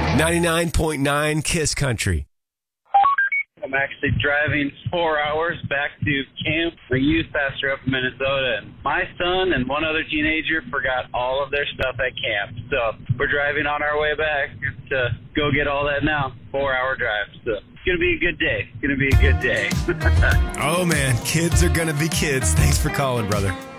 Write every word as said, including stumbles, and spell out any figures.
ninety-nine point nine Kiss Country. I'm actually driving four hours back to camp, a youth pastor up in Minnesota, and my son and one other teenager forgot all of their stuff at camp. So we're driving on our way back to go get all that now. Four-hour drive. So it's going to be a good day. It's going to be a good day. Oh, man. Kids are going to be kids. Thanks for calling, brother.